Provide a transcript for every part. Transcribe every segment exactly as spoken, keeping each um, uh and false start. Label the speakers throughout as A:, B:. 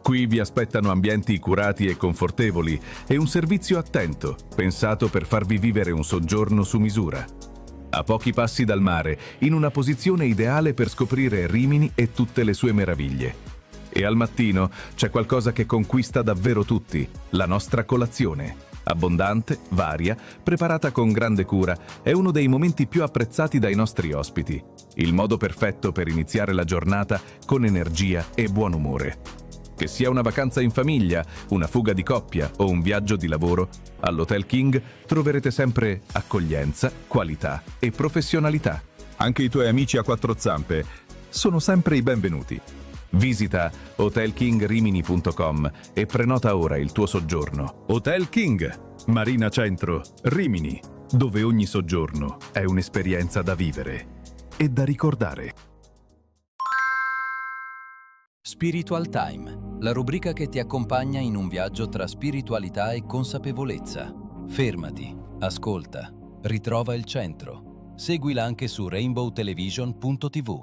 A: Qui vi aspettano ambienti curati e confortevoli e un servizio attento, pensato per farvi vivere un soggiorno su misura. A pochi passi dal mare, in una posizione ideale per scoprire Rimini e tutte le sue meraviglie. E al mattino c'è qualcosa che conquista davvero tutti, la nostra colazione. Abbondante, varia, preparata con grande cura, è uno dei momenti più apprezzati dai nostri ospiti. Il modo perfetto per iniziare la giornata con energia e buon umore. Che sia una vacanza in famiglia, una fuga di coppia o un viaggio di lavoro, all'Hotel King troverete sempre accoglienza, qualità e professionalità.
B: Anche i tuoi amici a quattro zampe sono sempre i benvenuti.
A: Visita hotel king rimini punto com e prenota ora il tuo soggiorno.
B: Hotel King, Marina Centro, Rimini, dove ogni soggiorno è un'esperienza da vivere e da ricordare.
C: Spiritual Time, la rubrica che ti accompagna in un viaggio tra spiritualità e consapevolezza. Fermati, ascolta, ritrova il centro. Seguila anche su rainbow television punto tv.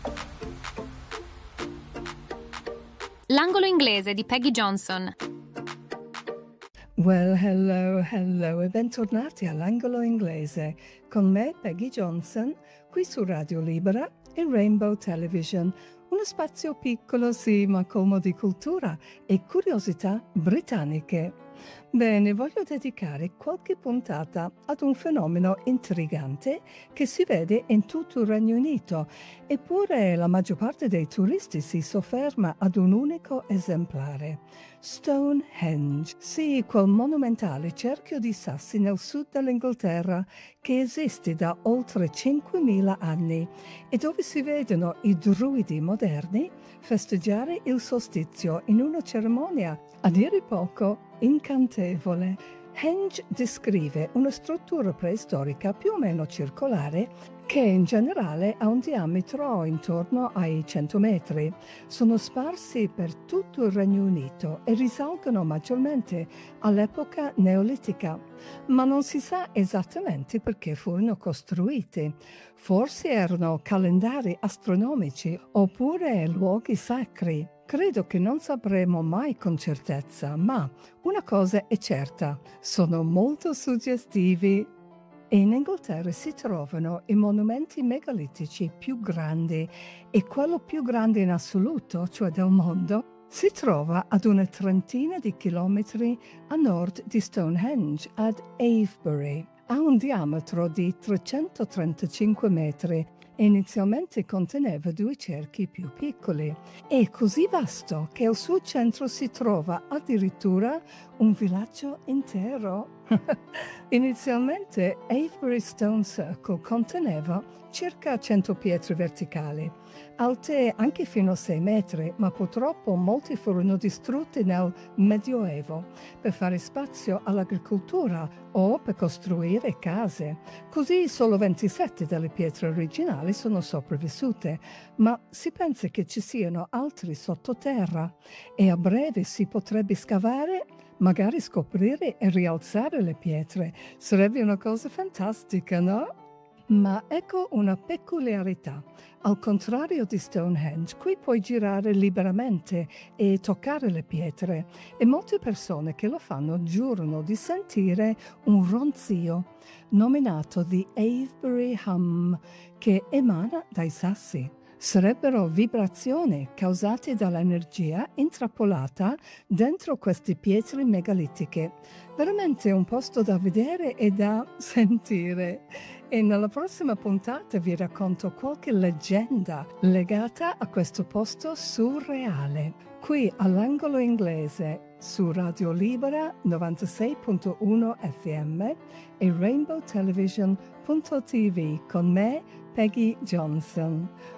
D: L'angolo inglese di Peggy Johnson.
E: Well, hello, hello e bentornati all'angolo inglese con me, Peggy Johnson, qui su Radio Libera e Rainbow Television. Uno spazio piccolo, sì, ma colmo di cultura e curiosità britanniche. Bene, voglio dedicare qualche puntata ad un fenomeno intrigante che si vede in tutto il Regno Unito, eppure la maggior parte dei turisti si sofferma ad un unico esemplare. Stonehenge, sì, quel monumentale cerchio di sassi nel sud dell'Inghilterra che esiste da oltre cinquemila anni e dove si vedono i druidi moderni festeggiare il solstizio in una cerimonia a dire poco incantevole. Henge descrive una struttura preistorica più o meno circolare che in generale ha un diametro intorno ai cento metri. Sono sparsi per tutto il Regno Unito e risalgono maggiormente all'epoca neolitica, ma non si sa esattamente perché furono costruiti. Forse erano calendari astronomici oppure luoghi sacri. Credo che non sapremo mai con certezza, ma una cosa è certa, sono molto suggestivi. E in Inghilterra si trovano i monumenti megalitici più grandi e quello più grande in assoluto, cioè del mondo, si trova ad una trentina di chilometri a nord di Stonehenge, ad Avebury. Ha un diametro di trecentotrentacinque metri e inizialmente conteneva due cerchi più piccoli. È così vasto che al suo centro si trova addirittura un villaggio intero. Inizialmente Avebury Stone Circle conteneva circa cento pietre verticali, alte anche fino a sei metri, ma purtroppo molti furono distrutti nel Medioevo per fare spazio all'agricoltura o per costruire case. Così solo ventisette delle pietre originali sono sopravvissute, ma si pensa che ci siano altri sottoterra e a breve si potrebbe scavare, magari scoprire e rialzare le pietre. Sarebbe una cosa fantastica, no? Ma ecco una peculiarità. Al contrario di Stonehenge, qui puoi girare liberamente e toccare le pietre e molte persone che lo fanno giurano di sentire un ronzio nominato The Avebury Hum che emana dai sassi. Sarebbero vibrazioni causate dall'energia intrappolata dentro queste pietre megalitiche. Veramente un posto da vedere e da sentire. E nella prossima puntata vi racconto qualche leggenda legata a questo posto surreale. Qui all'angolo inglese su Radio Libera novantasei virgola uno F M e rainbow television punto tv con me, Peggy Johnson.